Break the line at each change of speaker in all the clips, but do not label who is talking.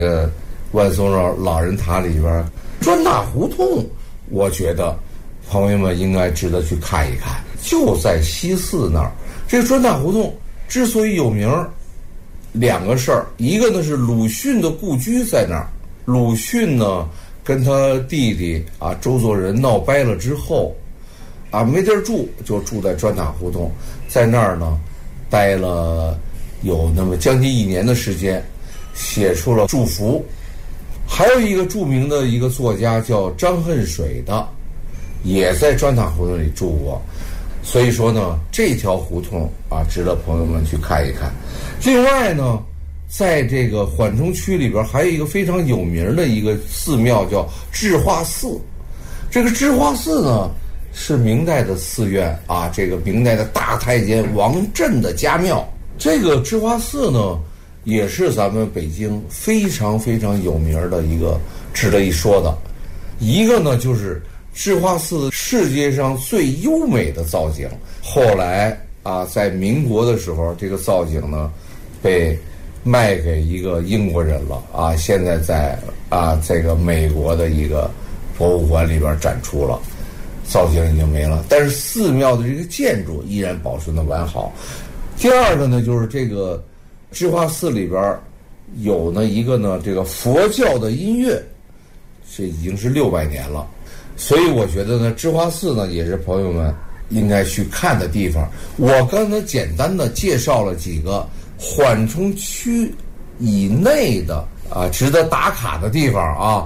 万松老人塔里边砖塔胡同，我觉得朋友们应该值得去看一看，就在西四那儿。这个砖塔胡同之所以有名，两个事儿，一个呢是鲁迅的故居在那儿，鲁迅呢跟他弟弟周作人闹掰了之后没地儿住，就住在砖塔胡同，在那儿呢待了有那么将近1年的时间，写出了祝福。还有一个著名的一个作家叫张恨水的，也在砖塔胡同里住过。所以说呢，这条胡同值得朋友们去看一看。另外呢，在这个缓冲区里边还有一个非常有名的一个寺庙叫智化寺。这个智化寺呢是明代的寺院这个明代的大太监王振的家庙。这个智化寺呢也是咱们北京非常非常有名的一个值得一说的。一个呢就是智化寺世界上最优美的造景，后来在民国的时候，这个造景呢被卖给一个英国人了现在在这个美国的一个博物馆里边展出了，造景已经没了，但是寺庙的这个建筑依然保存的完好。第二个呢就是这个智化寺里边有一个这个佛教的音乐，这已经是600年了。所以我觉得呢，智化寺呢也是朋友们应该去看的地方。我刚才简单的介绍了几个缓冲区以内的值得打卡的地方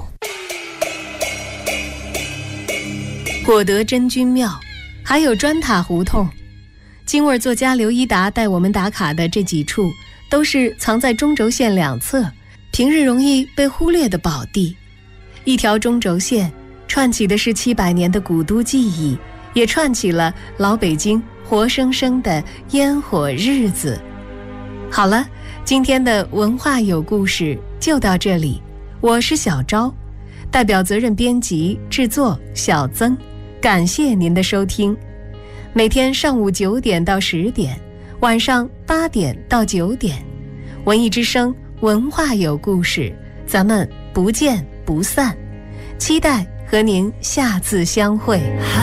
果德真君庙，还有砖塔胡同。京味作家刘一达带我们打卡的这几处，都是藏在中轴线两侧，平日容易被忽略的宝地。一条中轴线串起的是700年的古都记忆，也串起了老北京活生生的烟火日子。好了，今天的文化有故事就到这里，我是小昭，代表责任编辑制作小曾，感谢您的收听。每天上午9点到10点，晚上8点到9点，文艺之声，文化有故事，咱们不见不散，期待和您下次相会。